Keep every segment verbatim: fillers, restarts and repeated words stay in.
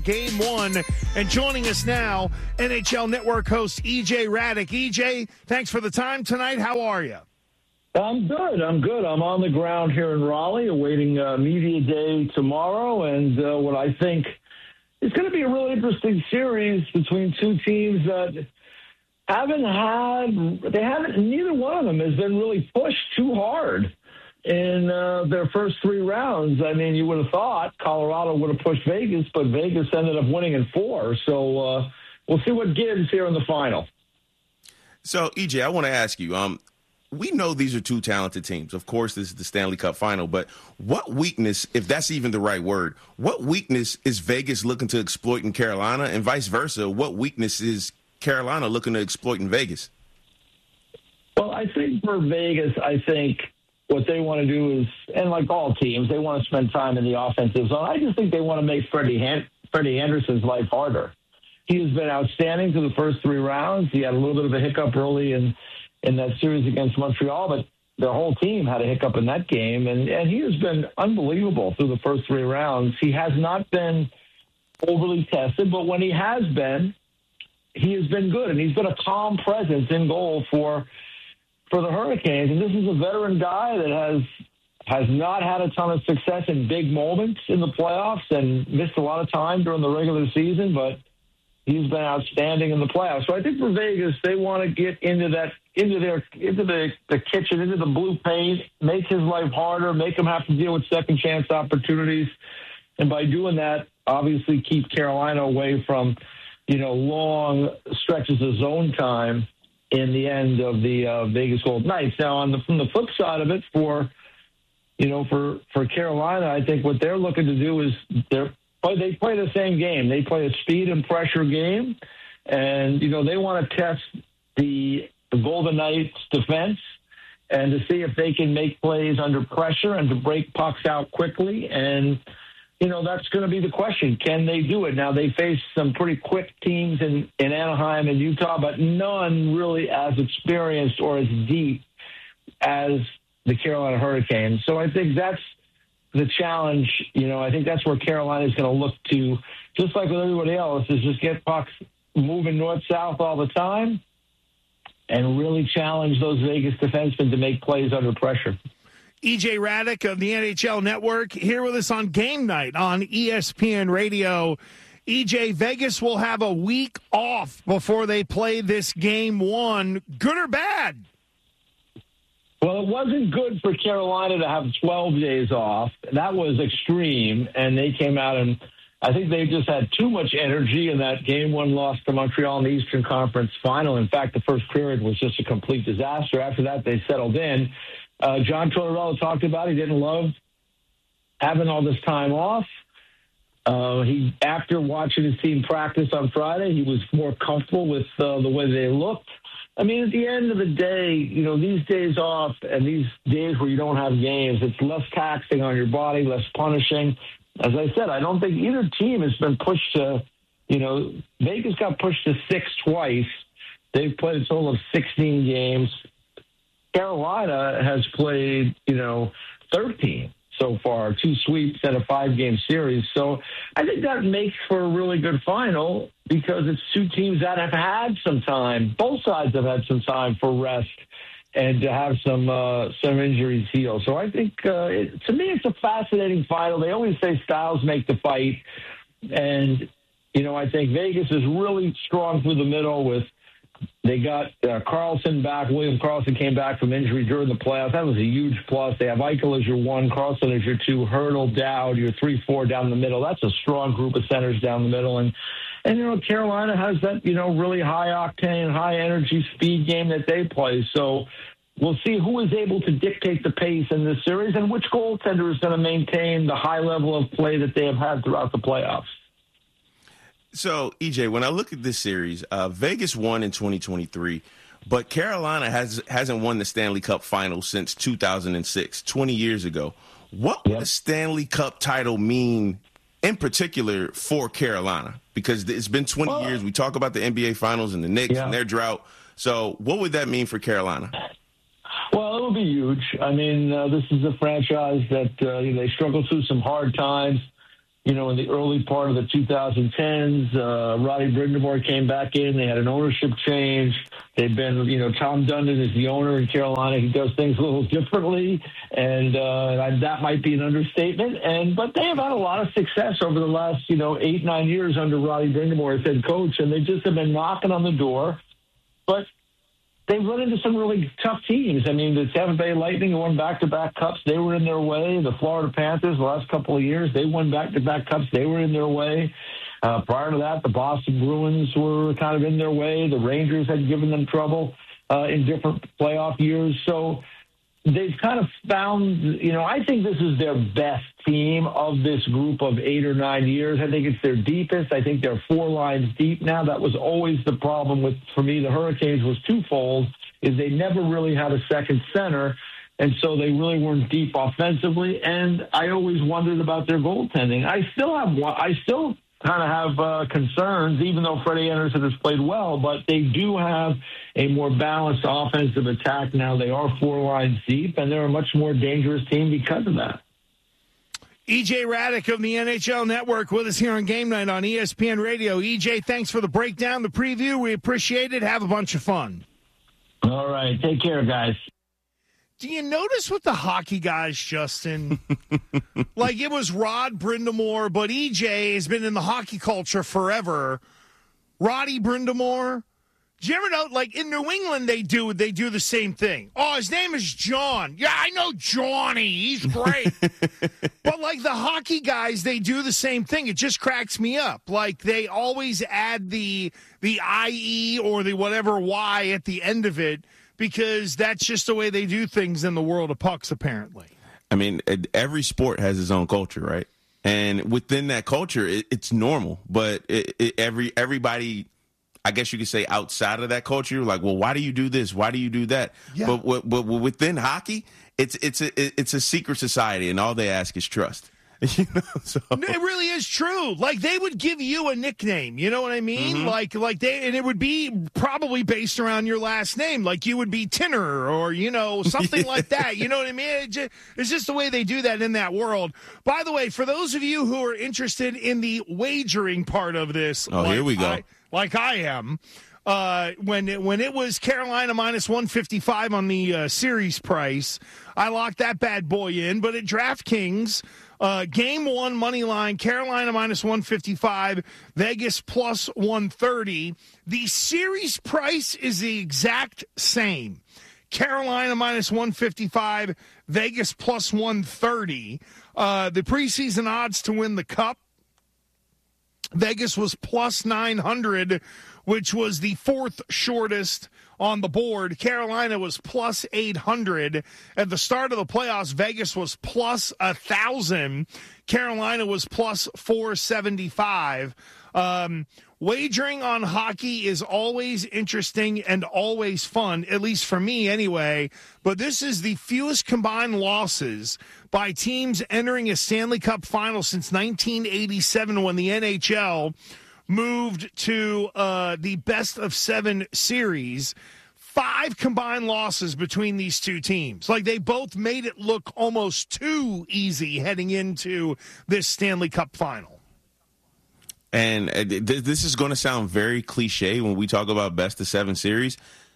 Game one, and joining us now, N H L Network host E J Radick. E J, thanks for the time tonight. How are you? I'm good. I'm good. I'm on the ground here in Raleigh, awaiting uh, media day tomorrow, and uh, what I think is going to be a really interesting series between two teams that haven't had. They haven't. Neither one of them has been really pushed too hard in uh, their first three rounds. I mean, you would have thought Colorado would have pushed Vegas, but Vegas ended up winning in four. So uh, we'll see what gives here in the final. So, E J, I want to ask you, um, we know these are two talented teams. Of course, this is the Stanley Cup final, but what weakness, if that's even the right word, what weakness is Vegas looking to exploit in Carolina, and vice versa? What weakness is Carolina looking to exploit in Vegas? Well, I think for Vegas, I think what they want to do is, and like all teams, they want to spend time in the offensive zone. I just think they want to make Freddie, Han- Freddie Anderson's life harder. He has been outstanding through the first three rounds. He had a little bit of a hiccup early in, in that series against Montreal, but their whole team had a hiccup in that game, and, and he has been unbelievable through the first three rounds. He has not been overly tested, but when he has been, he has been good, and he's been a calm presence in goal for for the Hurricanes. And this is a veteran guy that has has not had a ton of success in big moments in the playoffs and missed a lot of time during the regular season, but he's been outstanding in the playoffs. So I think for Vegas, they want to get into that, into their, into the, the kitchen, into the blue paint, make his life harder, make him have to deal with second chance opportunities. And by doing that, obviously keep Carolina away from, you know, long stretches of zone time in the end of the uh, Vegas Golden Knights. Now, on the, from the flip side of it, for you know, for, for Carolina, I think what they're looking to do is they're they play the same game. They play a speed and pressure game, and you know they want to test the, the Golden Knights defense and to see if they can make plays under pressure and to break pucks out quickly. And you know, that's going to be the question. Can they do it? Now, they face some pretty quick teams in, in Anaheim and Utah, but none really as experienced or as deep as the Carolina Hurricanes. So I think that's the challenge. You know, I think that's where Carolina is going to look to, just like with everybody else, is just get pucks moving north-south all the time and really challenge those Vegas defensemen to make plays under pressure. E J Radick of the N H L Network here with us on Game Night on E S P N Radio. E J, Vegas will have a week off before they play this game one. Good or bad? Well, it wasn't good for Carolina to have twelve days off. That was extreme, and they came out and I think they just had too much energy in that game one loss to Montreal in the Eastern Conference Final. In fact, the first period was just a complete disaster. After that, they settled in. Uh, John Tortorella talked about he didn't love having all this time off. Uh, he, after watching his team practice on Friday, he was more comfortable with uh, the way they looked. I mean, at the end of the day, you know, these days off and these days where you don't have games, it's less taxing on your body, less punishing. As I said, I don't think either team has been pushed to, you know, Vegas got pushed to six twice. They've played a total of sixteen games. Carolina has played, you know, thirteen so far, two sweeps and a five-game series. So I think that makes for a really good final because it's two teams that have had some time. Both sides have had some time for rest and to have some uh, some injuries heal. So I think, uh, it, to me, it's a fascinating final. They always say styles make the fight. And, you know, I think Vegas is really strong through the middle with They got uh, Carlson back. William Carlson came back from injury during the playoffs. That was a huge plus. They have Eichel as your one, Carlson as your two, Hurdle, Dowd, your three, four down the middle. That's a strong group of centers down the middle. And, and you know, Carolina has that, you know, really high-octane, high-energy speed game that they play. So we'll see who is able to dictate the pace in this series and which goaltender is going to maintain the high level of play that they have had throughout the playoffs. So, E J, when I look at this series, uh, Vegas won in twenty twenty-three, but Carolina has, hasn't won the Stanley Cup final since two thousand six, twenty years ago. What yep. would a Stanley Cup title mean in particular for Carolina? Because it's been twenty well, years. We talk about the N B A Finals and the Knicks yeah. and their drought. So what would that mean for Carolina? Well, it would be huge. I mean, uh, this is a franchise that uh, you know, they struggled through some hard times. you know, in the early part of the two thousand tens. Uh, Roddy Brind'Amour came back in. They had an ownership change. They've been, you know, Tom Dundon is the owner in Carolina. He does things a little differently, and uh, that might be an understatement. And but they have had a lot of success over the last, you know, eight, nine years under Roddy Brind'Amour as head coach, and they just have been knocking on the door. But they've run into some really tough teams. I mean, the Tampa Bay Lightning won back-to-back cups. They were in their way. The Florida Panthers, the last couple of years, they won back-to-back cups. They were in their way. Uh, prior to that, the Boston Bruins were kind of in their way. The Rangers had given them trouble uh, in different playoff years. So they've kind of found, you know, I think this is their best team of this group of eight or nine years. I think it's their deepest. I think they're four lines deep now. That was always the problem with, for me, the Hurricanes was twofold, is they never really had a second center. And so they really weren't deep offensively. And I always wondered about their goaltending. I still have, I still kind of have uh, concerns, even though Freddie Anderson has played well, but they do have a more balanced offensive attack now. They are four lines deep, and they're a much more dangerous team because of that. E J Radick of the N H L Network with us here on Game Night on E S P N Radio. E J, thanks for the breakdown, the preview. We appreciate it. Have a bunch of fun. All right. Take care, guys. Do you notice with the hockey guys, Justin? Like, it was Rod Brind'Amour, but E J has been in the hockey culture forever. Roddy Brind'Amour. Do you ever know, like, in New England, they do they do the same thing. Oh, his name is John. Yeah, I know Johnny. He's great. But, like, the hockey guys, they do the same thing. It just cracks me up. Like, they always add the the I E or the whatever Y at the end of it, because that's just the way they do things in the world of pucks, apparently. I mean, every sport has its own culture, right? And within that culture, it, it's normal. But it, it, every everybody, I guess you could say, outside of that culture, you're like, well, why do you do this? Why do you do that? Yeah. But, but, but within hockey, it's it's a it's a secret society, and all they ask is trust. You know, so. It really is true. Like, they would give you a nickname, you know what I mean? Mm-hmm. Like, like they, and it would be probably based around your last name. Like, you would be Tinner or, you know, something like that. You know what I mean? It just, it's just the way they do that in that world. By the way, for those of you who are interested in the wagering part of this, oh, like here we go. I, like I am. Uh, when it, when it was Carolina minus one fifty-five on the uh, series price, I locked that bad boy in. But at DraftKings, uh, game one money line, Carolina minus one fifty-five, Vegas plus one thirty. The series price is the exact same. Carolina minus one fifty-five, Vegas plus one thirty. Uh, the preseason odds to win the Cup, Vegas was plus nine hundred, which was the fourth shortest on the board. Carolina was plus eight hundred. At the start of the playoffs, Vegas was plus one thousand. Carolina was plus four seventy-five. Um, wagering on hockey is always interesting and always fun, at least for me anyway. But this is the fewest combined losses by teams entering a Stanley Cup final since nineteen eighty-seven, when the N H L moved to uh, the best of seven series. Five combined losses between these two teams. Like, they both made it look almost too easy heading into this Stanley Cup final. And uh, th- this is going to sound very cliche when we talk about best of seven series.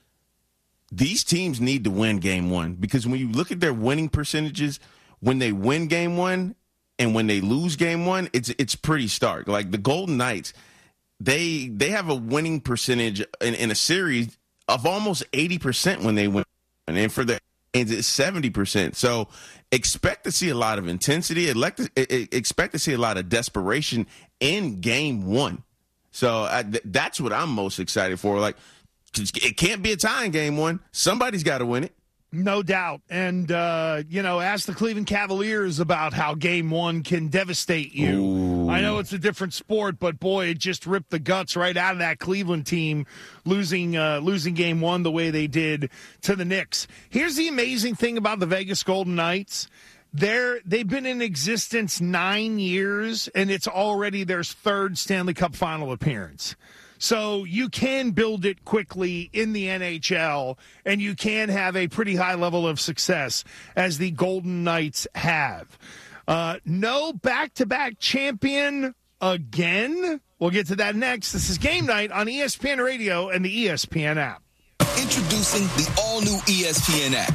These teams need to win game one, because when you look at their winning percentages, when they win game one and when they lose game one, it's it's pretty stark. Like the Golden Knights, they they have a winning percentage in, in a series of almost eighty percent when they win, and for the it's seventy percent. So expect to see a lot of intensity. Expect to see a lot of desperation in game one. So I, th- that's what I'm most excited for. Like, it can't be a tie in game one. Somebody's got to win it. No doubt. And, uh, you know, ask the Cleveland Cavaliers about how game one can devastate you. Ooh. I know it's a different sport, but, boy, it just ripped the guts right out of that Cleveland team, losing uh, losing game one the way they did to the Knicks. Here's the amazing thing about the Vegas Golden Knights. They're, they've been in existence nine years, and it's already their third Stanley Cup final appearance. So you can build it quickly in the N H L, and you can have a pretty high level of success, as the Golden Knights have. Uh, no back-to-back champion again? We'll get to that next. This is Game Night on E S P N Radio and the E S P N app. Introducing the all-new E S P N app.